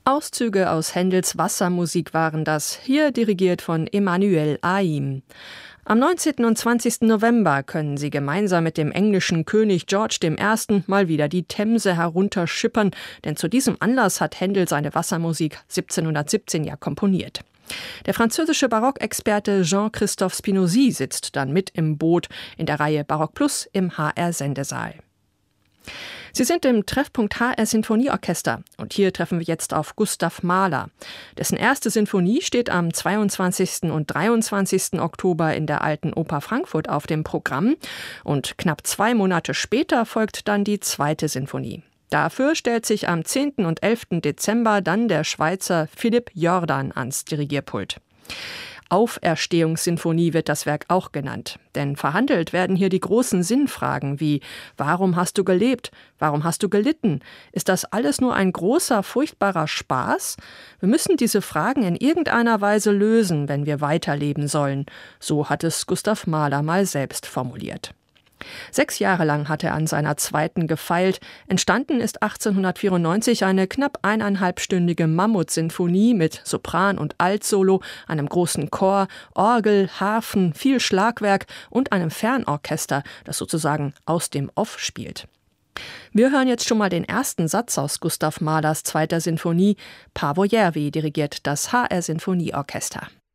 Auszüge aus Händels Wassermusik waren das, hier dirigiert von Emmanuel Haïm. Am 19. und 20. November können Sie gemeinsam mit dem englischen König George I. mal wieder die Themse herunterschippern, denn zu diesem Anlass hat Händel seine Wassermusik 1717 ja komponiert. Der französische Barockexperte Jean-Christophe Spinozzi sitzt dann mit im Boot in der Reihe Barock Plus im HR-Sendesaal. Sie sind im Treffpunkt HR Sinfonieorchester und hier treffen wir jetzt auf Gustav Mahler. Dessen erste Sinfonie steht am 22. und 23. Oktober in der Alten Oper Frankfurt auf dem Programm und knapp 2 Monate später folgt dann die zweite Sinfonie. Dafür stellt sich am 10. und 11. Dezember dann der Schweizer Philipp Jordan ans Dirigierpult. Auferstehungssinfonie wird das Werk auch genannt. Denn verhandelt werden hier die großen Sinnfragen wie: Warum hast du gelebt? Warum hast du gelitten? Ist das alles nur ein großer, furchtbarer Spaß? Wir müssen diese Fragen in irgendeiner Weise lösen, wenn wir weiterleben sollen. So hat es Gustav Mahler mal selbst formuliert. 6 Jahre lang hat er an seiner zweiten gefeilt. Entstanden ist 1894 eine knapp 1,5-stündige Mammutsinfonie mit Sopran- und Altsolo, einem großen Chor, Orgel, Harfen, viel Schlagwerk und einem Fernorchester, das sozusagen aus dem Off spielt. Wir hören jetzt schon mal den ersten Satz aus Gustav Mahlers zweiter Sinfonie. Paavo Järvi dirigiert das HR Sinfonieorchester.